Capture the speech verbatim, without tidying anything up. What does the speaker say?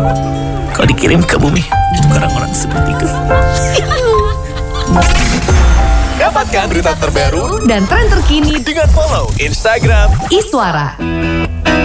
Kau dikirim ke bumi untuk orang-orang seperti kau. Dapatkan berita terbaru Dan tren terkini dengan follow Instagram Iswara.